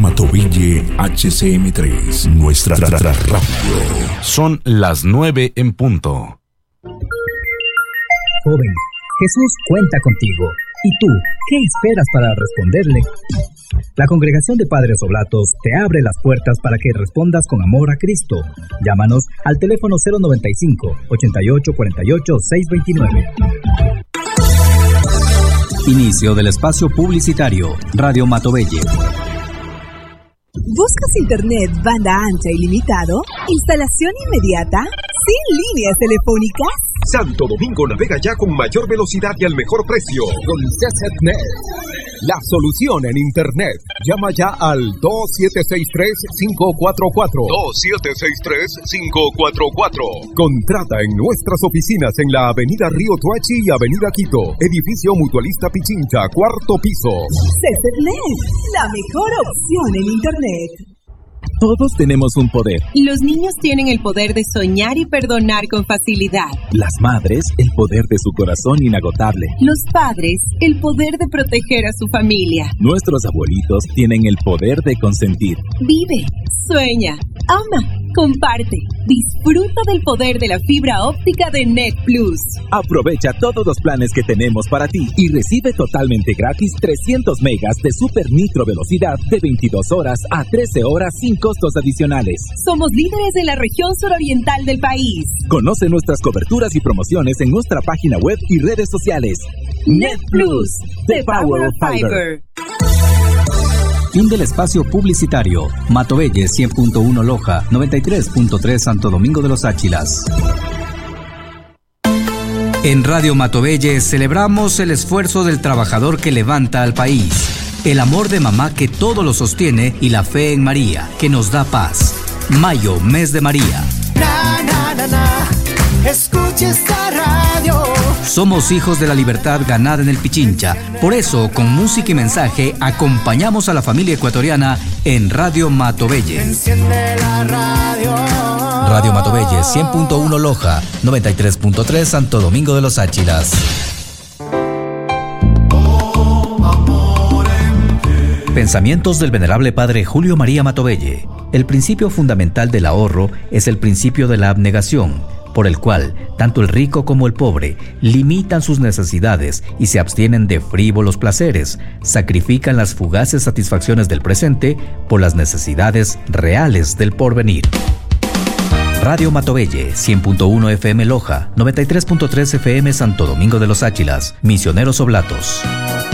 Matovelle HCM3, nuestra radio. Son las 9 en punto. Joven, Jesús cuenta contigo. ¿Y tú, qué esperas para responderle? La Congregación de Padres Oblatos te abre las puertas para que respondas con amor a Cristo. Llámanos al teléfono 095-8848-629. Inicio del espacio publicitario. Radio Matovelle. ¿Buscas internet banda ancha ilimitado? ¿Instalación inmediata? ¿Sin líneas telefónicas? Santo Domingo navega ya con mayor velocidad y al mejor precio. Con CCNet, la solución en internet. Llama ya al 2763-544. 2763-544. Contrata en nuestras oficinas en la Avenida Río Tuachi y Avenida Quito. Edificio Mutualista Pichincha, 4º piso. CCNet, la mejor opción en internet. Todos tenemos un poder. Los niños tienen el poder de soñar y perdonar con facilidad. Las madres, el poder de su corazón inagotable. Los padres, el poder de proteger a su familia. Nuestros abuelitos tienen el poder de consentir. Vive, sueña, ama, comparte. Disfruta del poder de la fibra óptica de Net Plus. Aprovecha todos los planes que tenemos para ti y recibe totalmente gratis 300 megas de super micro velocidad de 22 horas a 13 horas sin costos adicionales. Somos líderes en la región suroriental del país. Conoce nuestras coberturas y promociones en nuestra página web y redes sociales. Net Plus, the power of fiber. Fin del espacio publicitario. Matovelle 100.1 Loja, 93.3 Santo Domingo de los Áchilas. En Radio Matovelle celebramos el esfuerzo del trabajador que levanta al país, el amor de mamá que todo lo sostiene y la fe en María, que nos da paz. Mayo, mes de María. Escuche esta radio. Somos hijos de la libertad ganada en el Pichincha. Por eso, con música y mensaje, acompañamos a la familia ecuatoriana en Radio Matovelle. Enciende la radio. Radio Matovelle 100.1 Loja, 93.3 Santo Domingo de los Áchilas. Pensamientos del venerable padre Julio María Matovelle. El principio fundamental del ahorro es el principio de la abnegación, por el cual tanto el rico como el pobre limitan sus necesidades y se abstienen de frívolos placeres, sacrifican las fugaces satisfacciones del presente por las necesidades reales del porvenir. Radio Matovelle 100.1 FM Loja, 93.3 FM Santo Domingo de los Áchilas, Misioneros Oblatos.